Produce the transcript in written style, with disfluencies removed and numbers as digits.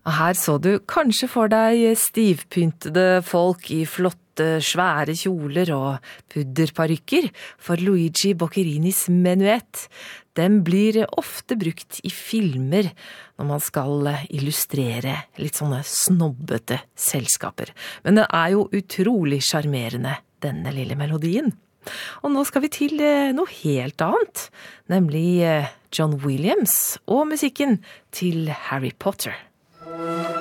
Her så du kanskje for deg stivpyntede folk I flotte, svære kjoler og pudderparykker, for Luigi Boccherinis menuett. Den blir ofte brukt I filmer når man skal illustrere litt sånne snobbete selskaper. Men den jo utrolig charmerende, denne lille melodien. Og nå skal vi til noe helt annet, nemlig John Williams og musikken til Harry Potter.